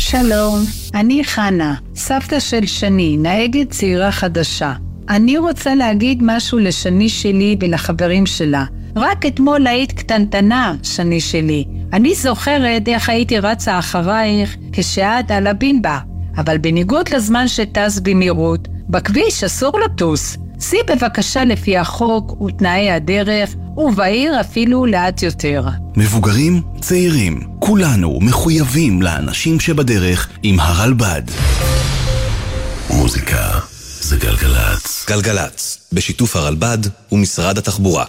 שלום, אני חנה, סבתא של שני, נהגת צעירה חדשה. אני רוצה להגיד משהו לשני שלי ולחברים שלה. רק אתמול היית קטנטנה, שני שלי. אני זוכרת איך הייתי רצה אחרייך כשאת על הבינבה. אבל בניגוד לזמן שטס במהירות, בכביש אסור לטוס. סי בבקשה לפי החוק ותנאי הדרך, ובעיר אפילו לאט יותר. מבוגרים, צעירים, כולנו מחויבים לאנשים שבדרך עם הרלב"ד. מוזיקה זה גלגלץ. גלגלץ, בשיתוף הרלב"ד ומשרד התחבורה.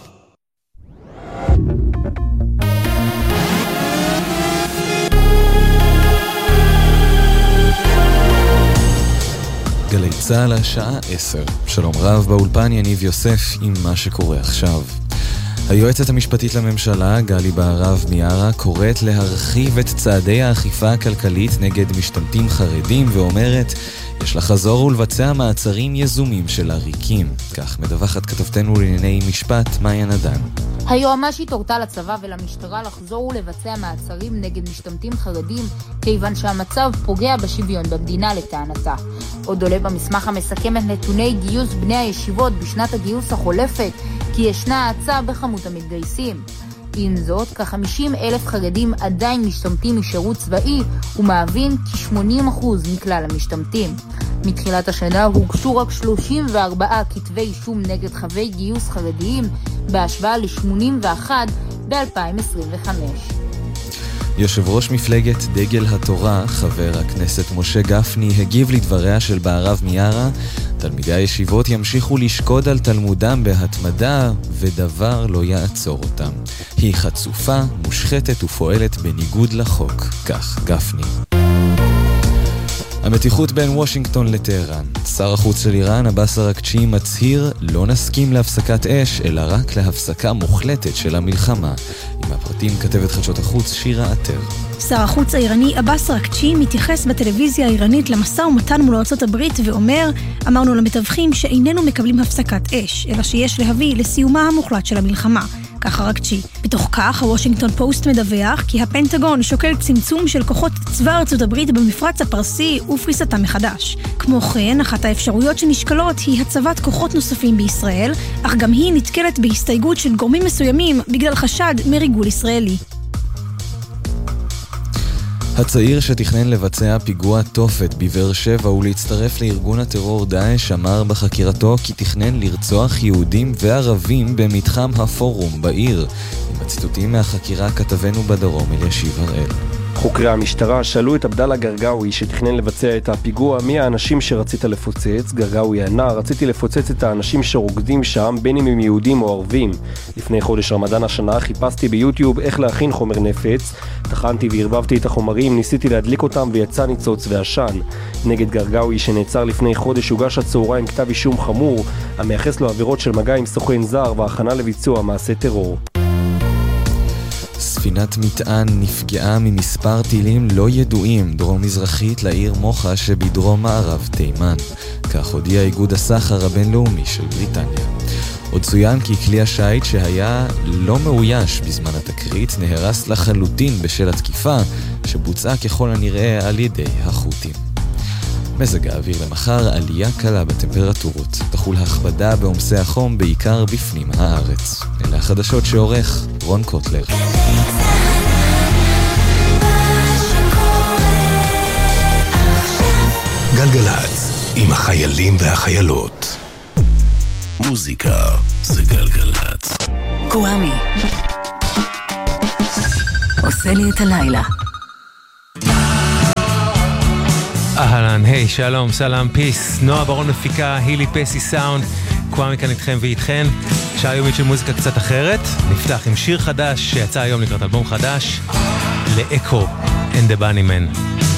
גלי צהל השעה 10. שלום רב, באולפן יניב יוסף עם מה שקורה עכשיו. היועצת המשפטית לממשלה, גלי בהרב מיארה, קוראת להרחיב את צעדי האכיפה הכלכלית נגד משתמטים חרדים ואומרת, יש לחזור ולבצע מעצרים יזומים של עריקים. כך מדווחת כתבתנו לענייני משפט מאיה נדן. היועמ"שית הורתה לצבא ולמשטרה לחזור ולבצע מעצרים נגד משתמטים חרדים, כיוון שהמצב פוגע בשוויון במדינה לטענתה. עוד עולה במסמך המסכם את נתוני גיוס בני הישיבות בשנת הגיוס החולפת, כי ישנה האצה בכמות המתגייסים. עם זאת, כ-50,000 חרדים עדיין משתמטים משירות צבאי, ומהווים כ-80% מכלל המשתמטים. מתחילת השנה הוגשו רק 34 כתבי אישום נגד חבי גיוס חרדיים, בהשוואה ל-81 ב-2025. יושב ראש מפלגת דגל התורה, חבר הכנסת משה גפני, הגיב לדבריה של בהרב מיארה, תלמידי הישיבות ימשיכו לשקוד על תלמודם בהתמדה ודבר לא יעצור אותם. היא חצופה, מושחתת ופועלת בניגוד לחוק. כך גפני. המתיחות בין וושינגטון לטהרן. שר החוץ של איראן, עבאס אראגצ'י, מצהיר לא נסכים להפסקת אש, אלא רק להפסקה מוחלטת של המלחמה. עם הפרטים כתבת חדשות החוץ שירה עטר. שר החוץ האיראני עבאס אראגצ'י מתייחס בטלוויזיה האיראנית למשא ומתן מול ארצות הברית ואומר, אמרנו למתווכים שאיננו מקבלים הפסקת אש, אלא שיש להביא לסיומה המוחלט של המלחמה. כך אראגצ'י. בתוך כך, הוושינגטון פוסט מדווח כי הפנטגון שוקל צמצום של כוחות צבא ארצות הברית במפרץ הפרסי ופריסתם מחדש. כמו כן, אחת האפשרויות שנשקלות היא הצבת כוחות נוספים בישראל, אך גם היא נתקלת בהסתייגות של גורמים מסוימים בגלל חשד מריגול ישראלי. הצעיר שתכנן לבצע פיגוע תופת בבאר שבע ולהצטרף לארגון הטרור דאעש אמר בחקירתו כי תכנן לרצוח יהודים וערבים במתחם הפורום בעיר. עם הציטוטים מהחקירה כתבנו בדרום אלישיב הראל. חוקרי המשטרה שאלו את עבדאללה גרגאוי שתכנן לבצע את הפיגוע מי האנשים שרצית לפוצץ. גרגאוי ענה, רציתי לפוצץ את האנשים שרוקדים שם בין אם הם יהודים או ערבים. לפני חודש רמדאן השנה חיפשתי ביוטיוב איך להכין חומר נפץ, טחנתי והרבבתי את החומרים, ניסיתי להדליק אותם ויצא ניצוץ ועשן. נגד גרגאוי שנעצר לפני חודש הוגש הצהריים כתב אישום חמור המייחס לו עבירות של מגע עם סוכן זר והכנה לביצוע מעשה טרור. ספינת מטען נפגעה ממספר טילים לא ידועים דרום-מזרחית לעיר מוחה שבדרום מערב תימן. כך הודיע איגוד הסחר הבינלאומי של בריטניה. עוד צוין כי כלי השיט שהיה לא מאויש בזמן התקרית נהרס לחלוטין בשל התקיפה שבוצעה ככל הנראה על ידי החות'ים. מזג האוויר למחר, עלייה קלה בטמפרטורות. תחול הכבדה בעומסי החום בעיקר בפנים הארץ. אלה החדשות שעורך רון קוטלר. גלגלץ עם החיילים והחיילות. מוזיקה זה גלגלץ. קוואמי עושה לי את הלילה. אהלן, היי, שלום, סלאם, פיס. נועה ברון מפיקה, הילי פסי סאונד. קוואמי כאן איתכם ואיתכן. שעה יומית של מוזיקה קצת אחרת. נפתח עם שיר חדש שיצא היום לקראת אלבום חדש, לאקו and the Bunnymen.